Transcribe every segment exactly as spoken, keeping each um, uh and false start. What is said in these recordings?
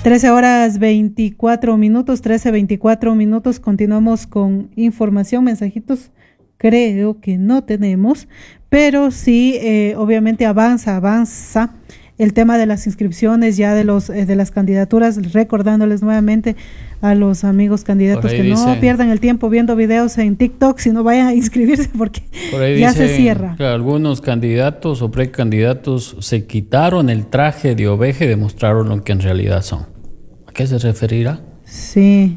trece horas veinticuatro minutos, trece veinticuatro minutos. Continuamos con información, mensajitos. Creo que no tenemos, pero sí, eh, obviamente avanza, avanza el tema de las inscripciones ya de los eh, de las candidaturas, recordándoles nuevamente a los amigos candidatos que dice, no pierdan el tiempo viendo videos en TikTok, sino vayan a inscribirse porque ya dicen, se cierra. Que algunos candidatos o precandidatos se quitaron el traje de oveja y demostraron lo que en realidad son. ¿A qué se referirá? Sí.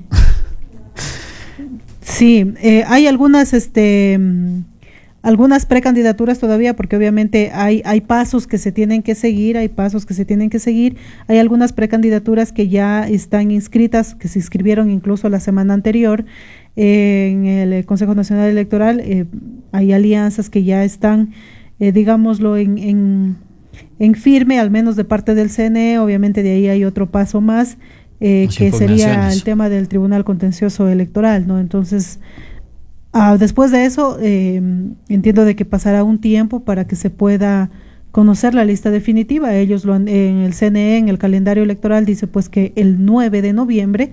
Sí, eh, hay algunas, este, algunas precandidaturas todavía, porque obviamente hay, hay pasos que se tienen que seguir, hay pasos que se tienen que seguir. Hay algunas precandidaturas que ya están inscritas, que se inscribieron incluso la semana anterior eh, en el Consejo Nacional Electoral. Eh, hay alianzas que ya están, eh, digámoslo, en, en, en firme, al menos de parte del C N E. Obviamente de ahí hay otro paso más. Eh, que sería el tema del Tribunal Contencioso Electoral, ¿no? Entonces, ah, después de eso, eh, entiendo de que pasará un tiempo para que se pueda conocer la lista definitiva. Ellos lo han, en el C N E, en el calendario electoral, dice pues que el nueve de noviembre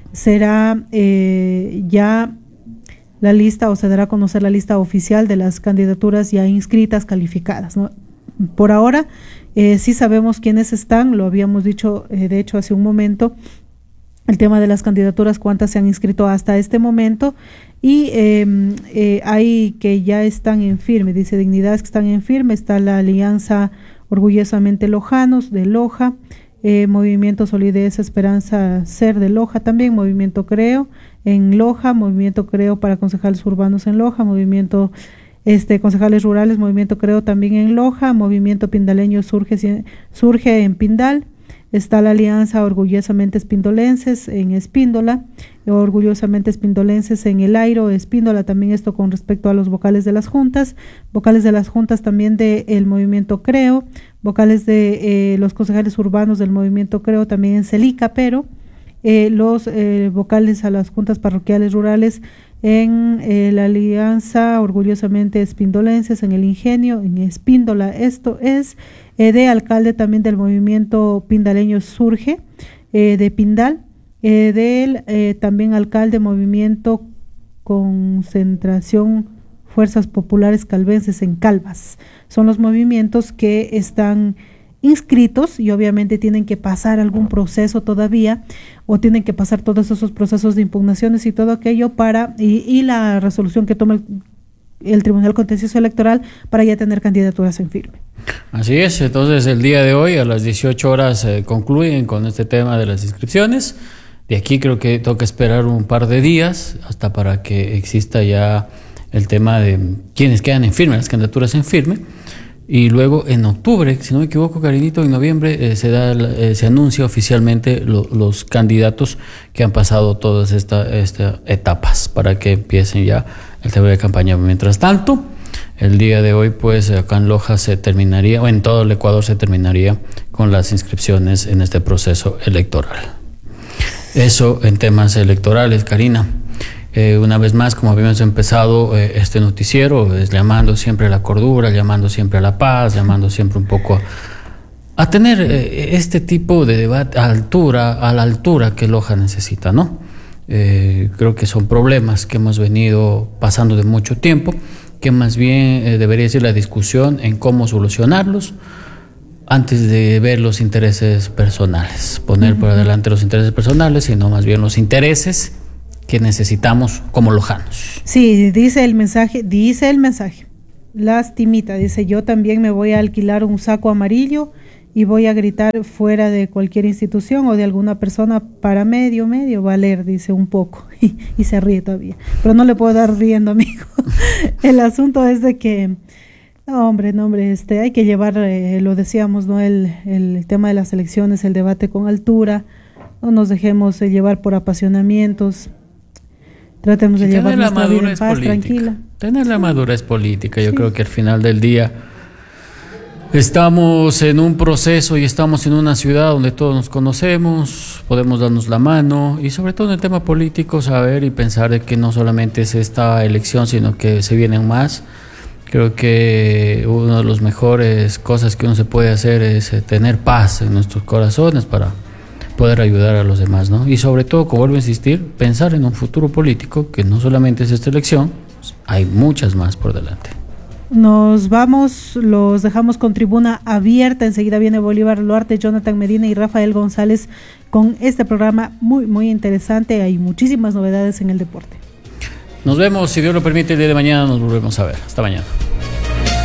será eh, ya la lista, o se dará a conocer la lista oficial de las candidaturas ya inscritas, calificadas, ¿no? Por ahora, eh, sí sabemos quiénes están, lo habíamos dicho, eh, de hecho, hace un momento, el tema de las candidaturas, cuántas se han inscrito hasta este momento, y eh, eh, hay que ya están en firme, dice Dignidades que están en firme, está la Alianza Orgullosamente Lojanos de Loja, eh, Movimiento Solidez Esperanza Ser de Loja también, Movimiento Creo en Loja, Movimiento Creo para Concejales Urbanos en Loja, Movimiento Este, concejales rurales, Movimiento Creo también en Loja, Movimiento Pindaleño surge, surge en Pindal, está la Alianza Orgullosamente Espindolenses en Espíndola, Orgullosamente Espindolenses en El Airo, Espíndola también, esto con respecto a los vocales de las juntas, vocales de las juntas también del Movimiento Creo, vocales de eh, los concejales urbanos del Movimiento Creo también en Celica, pero eh, los eh, vocales a las juntas parroquiales rurales en eh, la Alianza Orgullosamente Espindolenses en El Ingenio, en Espíndola. Esto es eh, de alcalde también del Movimiento Pindaleño Surge, eh, de Pindal, eh, del eh, también alcalde Movimiento Concentración Fuerzas Populares Calvenses en Calvas. Son los movimientos que están inscritos y obviamente tienen que pasar algún proceso todavía, o tienen que pasar todos esos procesos de impugnaciones y todo aquello para, y, y la resolución que toma el, el Tribunal Contencioso Electoral para ya tener candidaturas en firme. Así es, entonces el día de hoy a las dieciocho horas eh, concluyen con este tema de las inscripciones. De aquí creo que toca esperar un par de días hasta para que exista ya el tema de quienes quedan en firme, las candidaturas en firme. Y luego en octubre, si no me equivoco, Karinito, en noviembre eh, se da eh, se anuncia oficialmente lo, los candidatos que han pasado todas estas esta etapas para que empiecen ya el tema de campaña. Mientras tanto, el día de hoy, pues acá en Loja se terminaría, o en todo el Ecuador se terminaría con las inscripciones en este proceso electoral. Eso en temas electorales, Karina. Eh, una vez más, como habíamos empezado eh, este noticiero, es llamando siempre a la cordura, llamando siempre a la paz, llamando siempre un poco a, a tener eh, este tipo de debate a altura, a la altura que Loja necesita, ¿no? Eh, creo que son problemas que hemos venido pasando de mucho tiempo, que más bien eh, debería ser la discusión en cómo solucionarlos antes de ver los intereses personales, poner uh-huh. por adelante los intereses personales, sino más bien los intereses que necesitamos como lojanos. Sí, dice el mensaje, dice el mensaje, lastimita, dice, yo también me voy a alquilar un saco amarillo y voy a gritar fuera de cualquier institución o de alguna persona para medio, medio valer, dice un poco, y, y se ríe todavía, pero no le puedo dar riendo, amigo. El asunto es de que, no, hombre, no, hombre, este, hay que llevar, eh, lo decíamos, ¿no? El, el tema de las elecciones, el debate con altura, no nos dejemos eh, llevar por apasionamientos. Tratemos de llevar nuestra vida en paz, tranquila. Tener la madurez política. Yo sí. creo que al final del día estamos en un proceso y estamos en una ciudad donde todos nos conocemos, podemos darnos la mano y sobre todo en el tema político saber y pensar de que no solamente es esta elección, sino que se vienen más. Creo que una de las mejores cosas que uno se puede hacer es tener paz en nuestros corazones para poder ayudar a los demás, ¿no? Y sobre todo, como vuelvo a insistir, pensar en un futuro político que no solamente es esta elección, hay muchas más por delante. Nos vamos, los dejamos con tribuna abierta. Enseguida viene Bolívar Luarte, Jonathan Medina y Rafael González con este programa muy, muy interesante. Hay muchísimas novedades en el deporte. Nos vemos, si Dios lo permite, el día de mañana nos volvemos a ver. Hasta mañana.